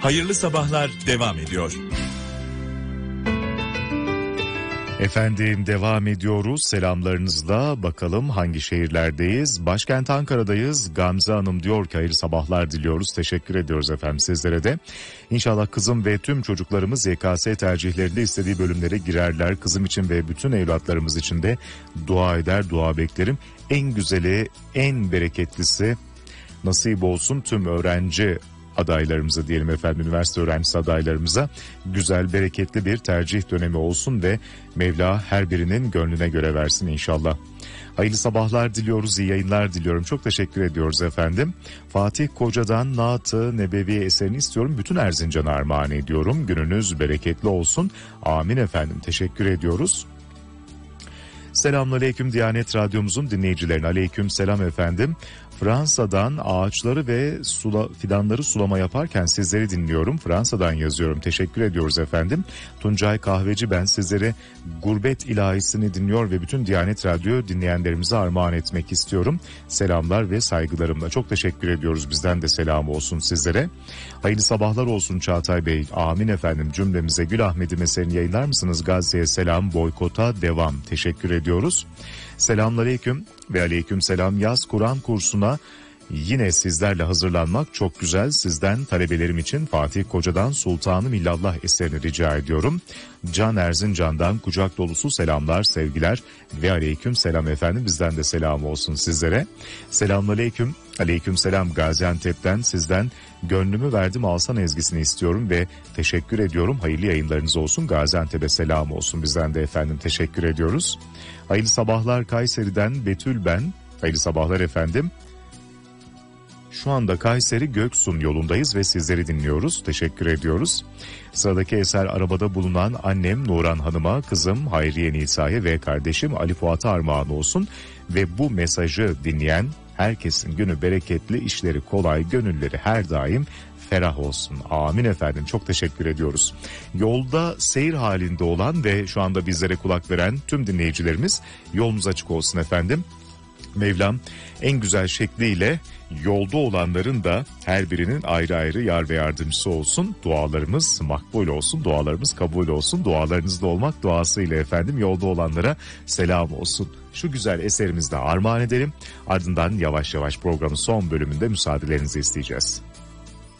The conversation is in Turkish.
Hayırlı sabahlar devam ediyor. Efendim devam ediyoruz selamlarınızla. Bakalım hangi şehirlerdeyiz? Başkent Ankara'dayız. Gamze Hanım diyor ki hayırlı sabahlar diliyoruz. Teşekkür ediyoruz efendim sizlere de. İnşallah kızım ve tüm çocuklarımız YKS tercihlerinde istediği bölümlere girerler. Kızım için ve bütün evlatlarımız için de dua eder, dua beklerim. En güzeli, en bereketlisi nasip olsun tüm öğrenci adaylarımıza diyelim efendim, üniversite öğrencisi adaylarımıza güzel, bereketli bir tercih dönemi olsun ve Mevla her birinin gönlüne göre versin inşallah. Hayırlı sabahlar diliyoruz, iyi yayınlar diliyorum. Çok teşekkür ediyoruz efendim. Fatih Koca'dan Naat-ı Nebevi eserini istiyorum. Bütün Erzincan'a armağan ediyorum. Gününüz bereketli olsun. Amin efendim. Teşekkür ediyoruz. Selamünaleyküm Diyanet Radyomuzun dinleyicilerine. Aleyküm selam efendim. Fransa'dan ağaçları ve fidanları sulama yaparken sizleri dinliyorum. Fransa'dan yazıyorum. Teşekkür ediyoruz efendim. Tuncay Kahveci ben, sizlere Gurbet ilahisini dinliyor ve bütün Diyanet Radyo dinleyenlerimize armağan etmek istiyorum. Selamlar ve saygılarımla. Çok teşekkür ediyoruz. Bizden de selam olsun sizlere. Hayırlı sabahlar olsun Çağatay Bey. Amin efendim. Cümlemize Gül Ahmet'in eserini yayınlar mısınız? Gazze'ye selam, boykota devam. Teşekkür ediyoruz. Selamünaleyküm ve aleyküm selam. Yaz Kur'an kursuna yine sizlerle hazırlanmak çok güzel. Sizden talebelerim için Fatih Koca'dan Sultanım İllallah eserini rica ediyorum. Can Erzincan'dan kucak dolusu selamlar, sevgiler ve aleyküm selam efendim. Bizden de selam olsun sizlere. Selamünaleyküm. Aleyküm selam. Gaziantep'ten sizden gönlümü verdim alsan ezgisini istiyorum ve teşekkür ediyorum. Hayırlı yayınlarınız olsun. Gaziantep'e selam olsun. Bizden de efendim teşekkür ediyoruz. Hayırlı sabahlar Kayseri'den Betül ben. Hayırlı sabahlar efendim. Şu anda Kayseri Göksun yolundayız ve sizleri dinliyoruz. Teşekkür ediyoruz. Sıradaki eser arabada bulunan annem Nuran Hanım'a, kızım Hayriye Nisa'ya ve kardeşim Ali Fuat'a armağan olsun. Ve bu mesajı dinleyen herkesin günü bereketli, işleri kolay, gönülleri her daim ferah olsun. Amin efendim. Çok teşekkür ediyoruz. Yolda seyir halinde olan ve şu anda bizlere kulak veren tüm dinleyicilerimiz yolunuz açık olsun efendim. Mevlam en güzel şekliyle yolda olanların da her birinin ayrı ayrı yar ve yardımcısı olsun. Dualarımız makbul olsun, dualarımız kabul olsun. Dualarınızda olmak duasıyla efendim yolda olanlara selam olsun. Şu güzel eserimizde armağan edelim. Ardından yavaş yavaş programın son bölümünde müsaadelerinizi isteyeceğiz.